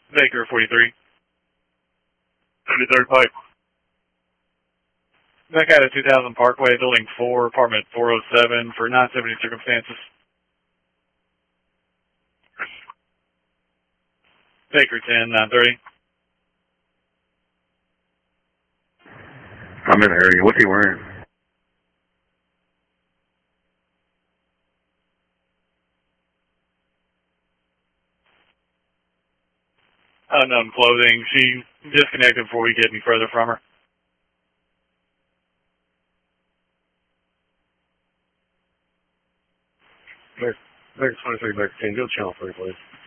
Baker 43. 73rd Pipe. Back out of 2000 Parkway, building 4, apartment 407 for 970 circumstances. Baker 10, 930. I'm in a hurry. What's he wearing? Unknown clothing. She disconnected before we get any further from her. Baker 23, Baker 10, go channel 3, please.